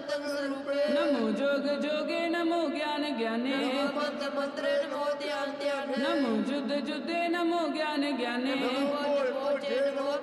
तंग स्वरूपे नमो जोग जोगे नमो ज्ञान ज्ञाने नमो मंत्र मंत्रे नमो ध्यान ध्याने नमो जुद्ध जुद्धे नमो ज्ञान ज्ञाने नमो भोज भोजे नमो